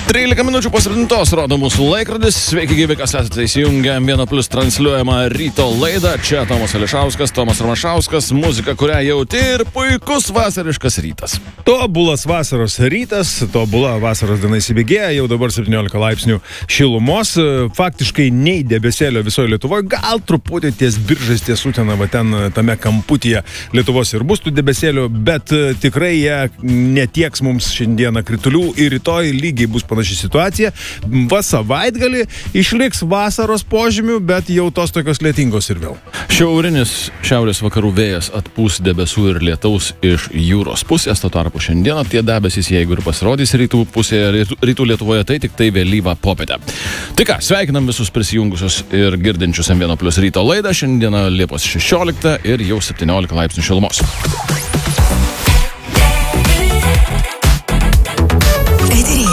13 minučių po 7 rodo mūsų laikrodis. Sveiki, gyvi, kas esate įsijungę 1+ transliuojamą ryto laidą. Čia Tomas Ališauskas, Tomas Ramašauskas, muzika, kurią jauti ir puikus vasariškas rytas. Tobulas vasaros rytas, tobula vasaros diena įsibėgėja, jau dabar 17 laipsnių šilumos, faktiškai nei debesėlio visoje Lietuvoje, gal truputį ties Biržais, ties Utena, va ten tame kamputyje Lietuvos ir bus tų debesėlių, bet tikrai jie netieks mums šiandieną kritulių ir rytoj lygiai bus panaši situacija. Va savaitgalį išliks vasaros požymių, bet jau tos tokios lietingos ir vėl. Šiaurinis šiaurės vakarų vėjas atpūs debesų ir lietaus iš jūros pusės, tuo tarpu šiandieną tie debesys, jeigu ir pasirodys rytų pusėje, rytų Lietuvoje, tai tik tai vėlyvą popietę. Tai ką, sveikinam visus prisijungusius ir girdinčius M1+ ryto laidą. Šiandieną Liepos 16 ir jau 17 laipsnių šilumos.